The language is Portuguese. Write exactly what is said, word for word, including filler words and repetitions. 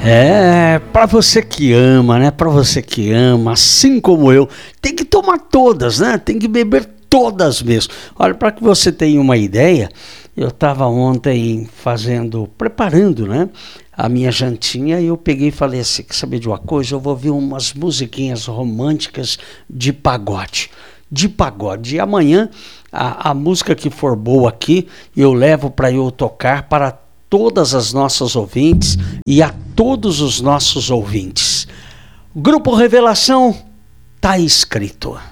É, pra você que ama, né? Pra você que ama, assim como eu, tem que tomar todas, né? Tem que beber todas mesmo. Olha, para que você tenha uma ideia, eu estava ontem fazendo, preparando, né? A minha jantinha e eu peguei e falei assim, quer saber de uma coisa? Eu vou ouvir umas musiquinhas românticas de pagode. De pagode. E amanhã, a, a música que for boa aqui, eu levo para eu tocar para todas as nossas ouvintes e a todos os nossos ouvintes. Grupo Revelação, tá escrito.